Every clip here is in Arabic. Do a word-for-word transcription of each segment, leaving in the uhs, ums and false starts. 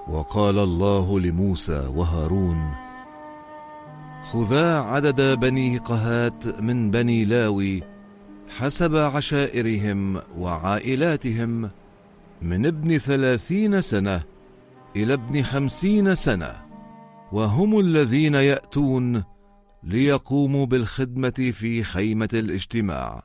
وقال الله لموسى وهارون: خذا عدد بني قهات من بني لاوي حسب عشائرهم وعائلاتهم، من ابن ثلاثين سنة إلى ابن خمسين سنة، وهم الذين يأتون ليقوموا بالخدمة في خيمة الاجتماع.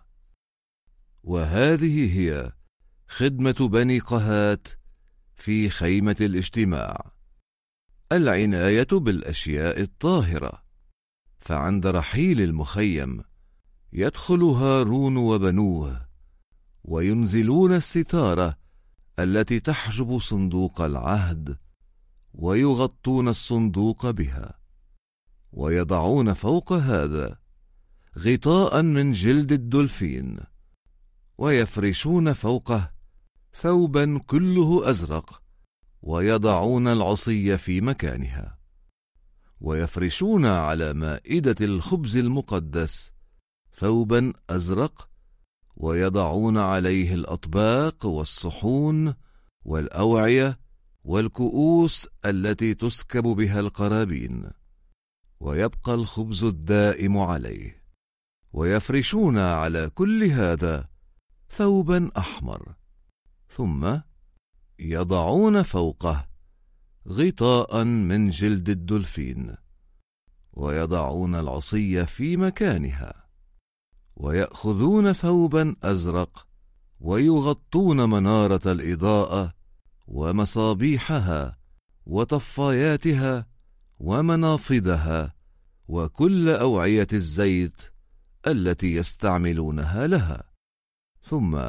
وهذه هي خدمة بني قهات في خيمة الاجتماع: العناية بالأشياء الطاهرة. فعند رحيل المخيم يدخل هارون وبنوه وينزلون الستارة التي تحجب صندوق العهد، ويغطون الصندوق بها، ويضعون فوق هذا غطاء من جلد الدولفين، ويفرشون فوقه ثوبا كله أزرق، ويضعون العصي في مكانها، ويفرشون على مائدة الخبز المقدس ثوبا أزرق، ويضعون عليه الأطباق والصحون والأوعية والكؤوس التي تسكب بها القرابين، ويبقى الخبز الدائم عليه. ويفرشون على كل هذا ثوبا أحمر، ثم يضعون فوقه غطاء من جلد الدولفين، ويضعون العصي في مكانها، ويأخذون ثوبا أزرق ويغطون منارة الإضاءة ومصابيحها وطفاياتها ومنافضها وكل أوعية الزيت التي يستعملونها لها، ثم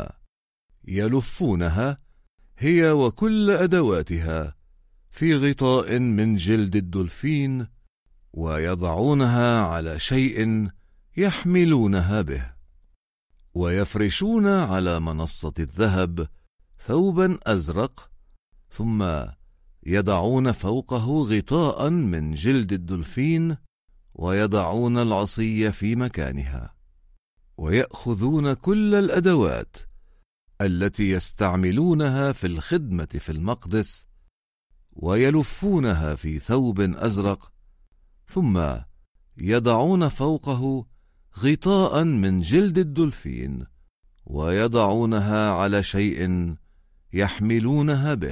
يلفونها هي وكل أدواتها في غطاء من جلد الدولفين، ويضعونها على شيء يحملونها به، ويفرشون على منصة الذهب ثوبا أزرق، ثم يضعون فوقه غطاء من جلد الدولفين، ويضعون العصي في مكانها، ويأخذون كل الأدوات التي يستعملونها في الخدمة في المقدس، ويلفونها في ثوب أزرق، ثم يضعون فوقه غطاء من جلد الدولفين، ويضعونها على شيء يحملونها به،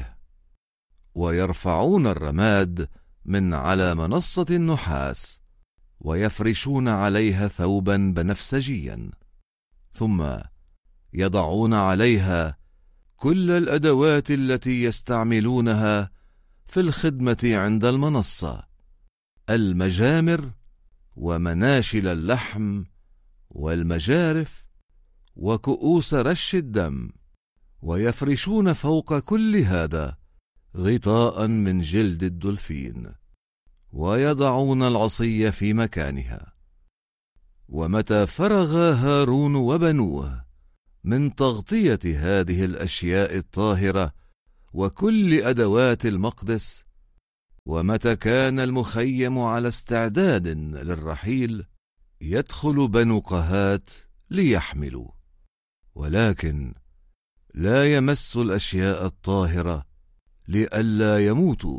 ويرفعون الرماد من على منصة النحاس، ويفرشون عليها ثوبا بنفسجيا، ثم يضعون عليها كل الأدوات التي يستعملونها في الخدمة عند المنصة: المجامر ومناشل اللحم والمجارف وكؤوس رش الدم، ويفرشون فوق كل هذا غطاء من جلد الدولفين، ويضعون العصي في مكانها. ومتى فرغ هارون وبنوه من تغطية هذه الأشياء الطاهرة وكل أدوات المقدس، ومتى كان المخيم على استعداد للرحيل، يدخل بنو قهات ليحملوا، ولكن لا يمس الأشياء الطاهرة لئلا يموتوا،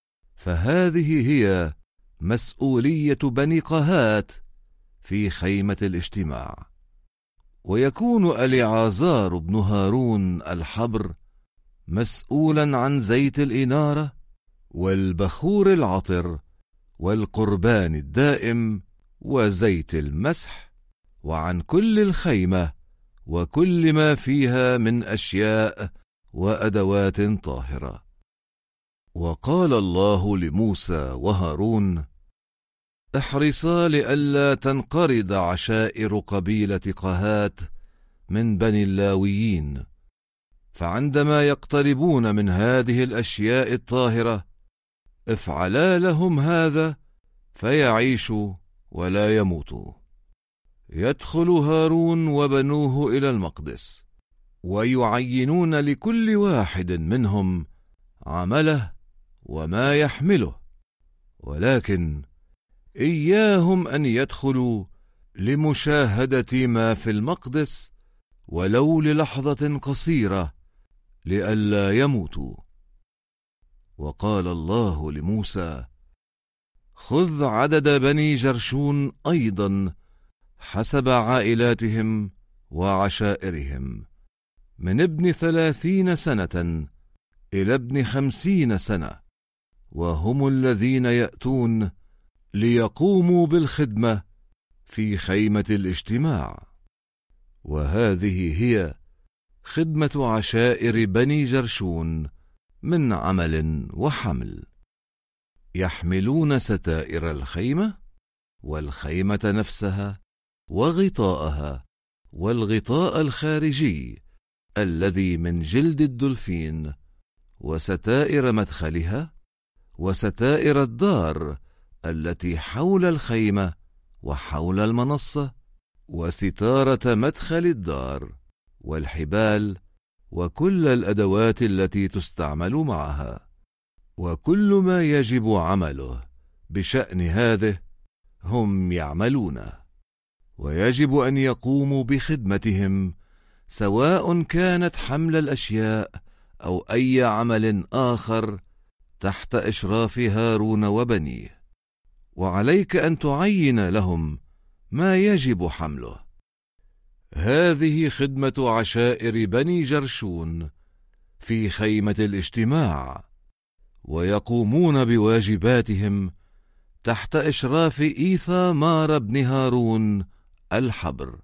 فهذه هي مسؤولية بني قهات في خيمة الاجتماع. ويكون اليعازار بن هارون الحبر مسؤولا عن زيت الإنارة والبخور العطر والقربان الدائم وزيت المسح، وعن كل الخيمة وكل ما فيها من أشياء وأدوات طاهرة. وقال الله لموسى وهارون: احرصا لئلا تنقرض عشائر قبيلة قهات من بني اللاويين، فعندما يقتربون من هذه الأشياء الطاهرة افعلا لهم هذا فيعيشوا ولا يموتوا. يدخل هارون وبنوه إلى المقدس، ويعينون لكل واحد منهم عمله وما يحمله، ولكن إياهم أن يدخلوا لمشاهدة ما في المقدس ولو للحظة قصيرة لئلا يموتوا. وقال الله لموسى: خذ عدد بني جرشون أيضا حسب عائلاتهم وعشائرهم، من ابن ثلاثين سنة إلى ابن خمسين سنة، وهم الذين يأتون ليقوموا بالخدمة في خيمة الاجتماع. وهذه هي خدمة عشائر بني جرشون من عمل وحمل: يحملون ستائر الخيمة والخيمة نفسها وغطاءها والغطاء الخارجي الذي من جلد الدلفين، وستائر مدخلها، وستائر الدار التي حول الخيمة وحول المنصة، وستارة مدخل الدار، والحبال، وكل الأدوات التي تستعمل معها، وكل ما يجب عمله بشأن هذه هم يعملونه. ويجب أن يقوموا بخدمتهم، سواء كانت حمل الأشياء أو أي عمل آخر، تحت إشراف هارون وبنيه. وعليك أن تعين لهم ما يجب حمله. هذه خدمة عشائر بني جرشون في خيمة الاجتماع، ويقومون بواجباتهم تحت إشراف إيثامار بن هارون الحبر.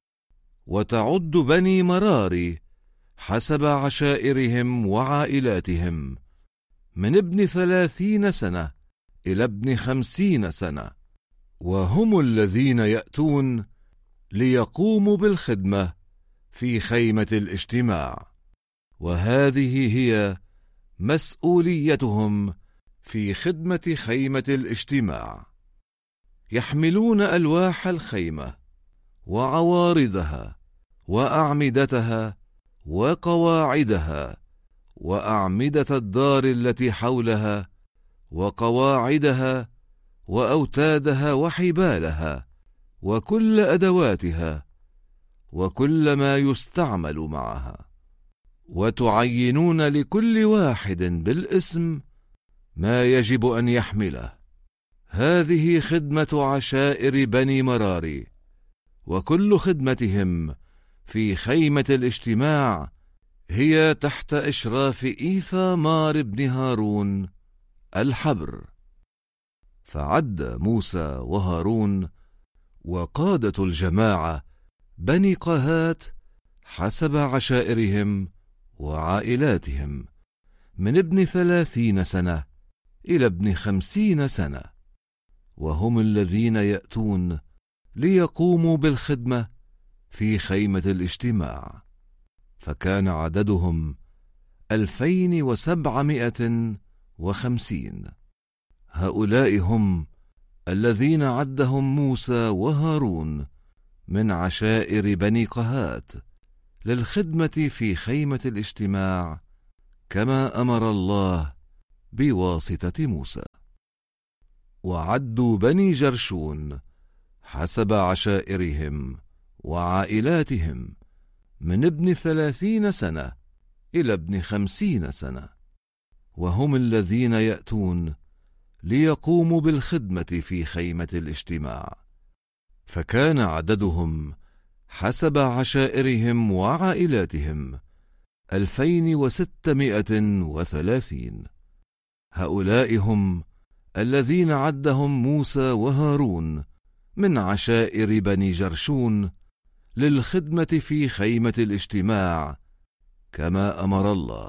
وتعد بني مراري حسب عشائرهم وعائلاتهم، من ابن ثلاثين سنة إلى ابن خمسين سنة، وهم الذين يأتون ليقوموا بالخدمة في خيمة الاجتماع. وهذه هي مسؤوليتهم في خدمة خيمة الاجتماع: يحملون ألواح الخيمة وعوارضها وأعمدتها وقواعدها، وأعمدة الدار التي حولها وقواعدها وأوتادها وحبالها وكل أدواتها وكل ما يستعمل معها. وتعينون لكل واحد بالاسم ما يجب أن يحمله. هذه خدمة عشائر بني مراري، وكل خدمتهم في خيمة الاجتماع هي تحت إشراف إيثامار بن هارون الحبر. فعد موسى وهارون وقادة الجماعة بني قهات حسب عشائرهم وعائلاتهم، من ابن ثلاثين سنة إلى ابن خمسين سنة، وهم الذين يأتون ليقوموا بالخدمة في خيمة الاجتماع. فكان عددهم ألفين وسبعمائة وخمسين. هؤلاء هم الذين عدهم موسى وهارون من عشائر بني قهات للخدمة في خيمة الاجتماع، كما أمر الله بواسطة موسى. وعدوا بني جرشون حسب عشائرهم وعائلاتهم، من ابن ثلاثين سنة إلى ابن خمسين سنة، وهم الذين يأتون ليقوموا بالخدمة في خيمة الاجتماع. فكان عددهم حسب عشائرهم وعائلاتهم ألفين وستمائة وثلاثين. هؤلاء هم الذين عدهم موسى وهارون من عشائر بني جرشون للخدمة في خيمة الاجتماع، كما أمر الله.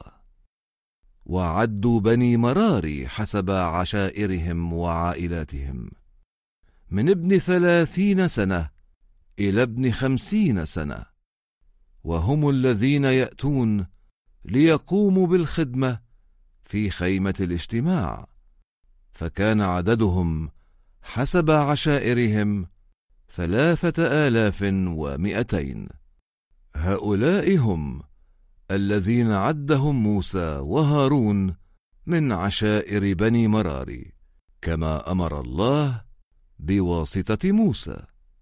وعدوا بني مراري حسب عشائرهم وعائلاتهم، من ابن ثلاثين سنة إلى ابن خمسين سنة، وهم الذين يأتون ليقوموا بالخدمة في خيمة الاجتماع. فكان عددهم حسب عشائرهم ثلاثة آلاف ومئتين. هؤلاء هم الذين عدهم موسى وهارون من عشائر بني مراري، كما أمر الله بواسطة موسى.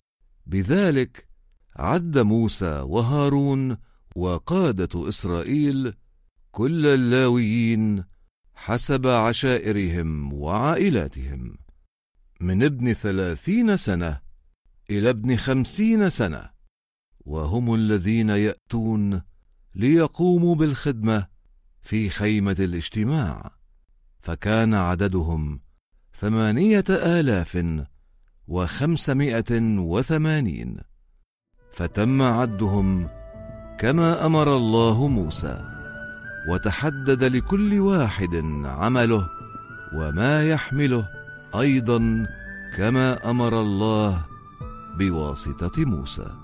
بذلك عد موسى وهارون وقادة إسرائيل كل اللاويين حسب عشائرهم وعائلاتهم، من ابن ثلاثين سنة إلى ابن خمسين سنة، وهم الذين يأتون ليقوموا بالخدمة في خيمة الاجتماع، فكان عددهم ثمانية آلاف وخمسمائة وثمانين، فتم عدهم كما أمر الله موسى، وتحدد لكل واحد عمله وما يحمله أيضا كما أمر الله بواسطة موسى.